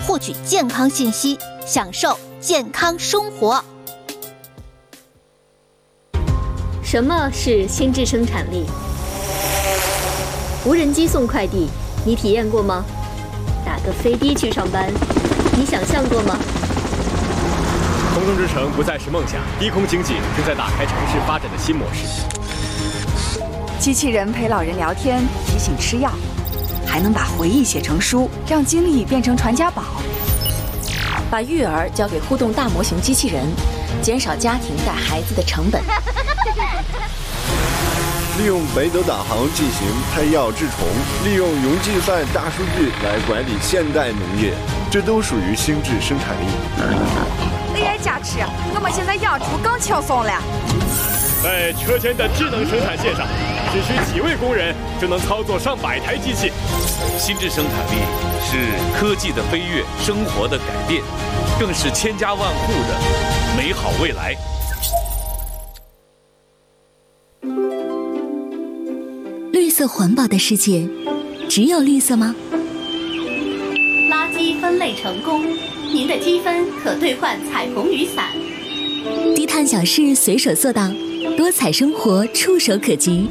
获取健康信息，享受健康生活。 什么是心智生产力？无人机送快递，你体验过吗？打个飞的去上班，你想象过吗？ 空中之城不再是梦想，低空经济正在打开城市发展的新模式。 机器人陪老人聊天，提醒吃药，还能把回忆写成书，让经历变成传家宝。 把育儿交给互动大模型机器人，减少家庭带孩子的成本。 利用北斗导航进行拍药治虫，利用云计算大数据来管理现代农业，这都属于心智生产力。 AI 加持，我们现在养猪更轻松了。 在车间的智能生产线上，只需几位工人就能操作上百台机器。 心智生产力是科技的飞跃，生活的改变，更是千家万户的美好未来。 绿色环保的世界，只有绿色吗？ 垃圾分类成功，您的积分可兑换彩虹雨伞。 低碳小事随手做到，多彩生活触手可及。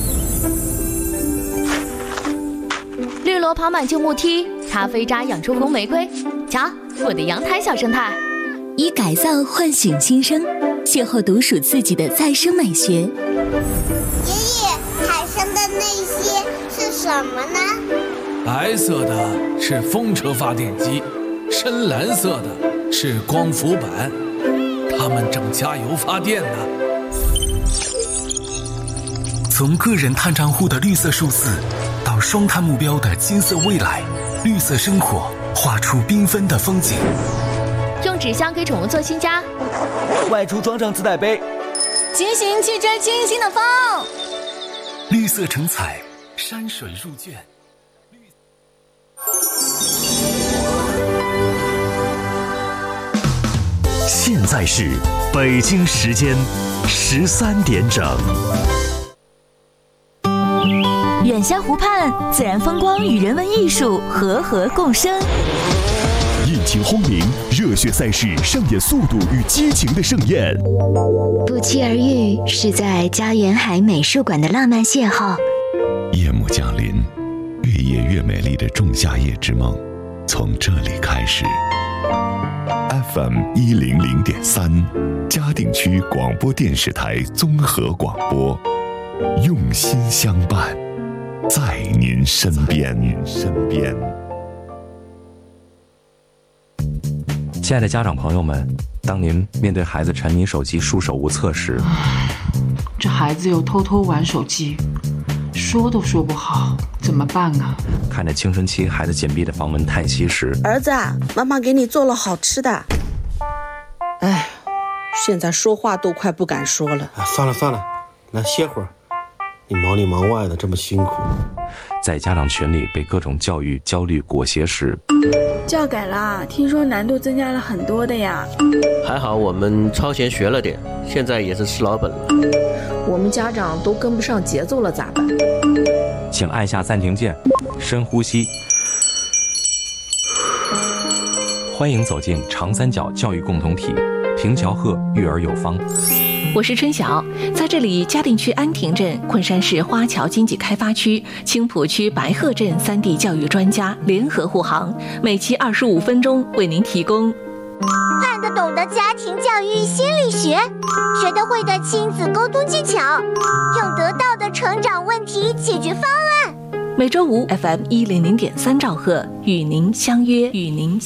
绿萝跑满旧木梯，咖啡渣养出红玫瑰。瞧，我的阳台小生态。 以改造唤醒新生，邂逅独属自己的再生美学。 爷爷，海上的那些是什么呢？ 白色的是风车发电机，深蓝色的是光伏板，它们正加油发电呢。 从个人碳账户的绿色数字，到双碳目标的金色未来，绿色生活画出缤纷的风景。 用纸箱给宠物做新家， 外出装上自带杯， 骑行去追清新的风。 绿色成彩，山水入卷。 现在是北京时间13点整。 远乡湖畔，自然风光与人文艺术和合共生。 引擎轰鸣，热血赛事上演速度与激情的盛宴。 不期而遇，是在胶原海美术馆的浪漫邂逅。 夜幕降临，越夜越美丽的仲夏夜之梦，从这里开始。FM 100.3，嘉定区广播电视台综合广播，用心相伴，在您身边。 亲爱的家长朋友们，当您面对孩子沉迷手机束手无策时， 这孩子又偷偷玩手机，说都说不好，怎么办啊？ 看着青春期孩子紧闭的房门叹息时， 儿子，妈妈给你做了好吃的。哎，现在说话都快不敢说了。 算了，来歇会儿。你忙里忙外的这么辛苦， 在家长群里被各种教育焦虑裹挟时， 教改了，听说难度增加了很多的呀。 还好我们超前学了点，现在也是吃老本了。 我们家长都跟不上节奏了，咋办？ 请按下暂停键，深呼吸。欢迎走进长三角教育共同体，平桥鹤育儿有方。 我是春晓，在这里，嘉定区安亭镇、昆山市花桥经济开发区、青浦区白鹤镇3地教育专家联合护航，每期25分钟为您提供看得懂的家庭教育心理学，学得会的亲子沟通技巧，用得到的成长问题解决方案。 每周五 FM 100.3兆赫与您相约。